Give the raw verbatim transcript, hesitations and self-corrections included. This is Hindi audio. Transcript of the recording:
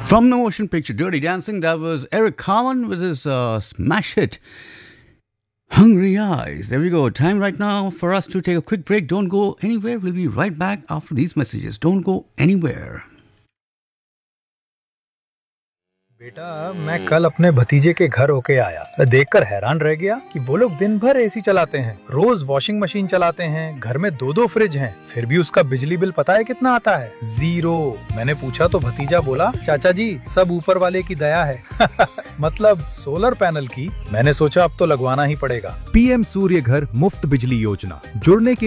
From the motion picture Dirty Dancing, that was Eric Carmen with his uh, smash hit, Hungry Eyes. There we go. Time right now for us to take a quick break. Don't go anywhere. We'll be right back after these messages. Don't go anywhere. बेटा, मैं कल अपने भतीजे के घर होके आया। मैं देखकर हैरान रह गया कि वो लोग दिन भर एसी चलाते हैं, रोज वॉशिंग मशीन चलाते हैं, घर में दो दो फ्रिज हैं, फिर भी उसका बिजली बिल पता है कितना आता है? जीरो। मैंने पूछा तो भतीजा बोला, चाचा जी सब ऊपर वाले की दया है। मतलब सोलर पैनल की। मैंने सोचा अब तो लगवाना ही पड़ेगा। पीएम सूर्य घर मुफ्त बिजली योजना, जुड़ने के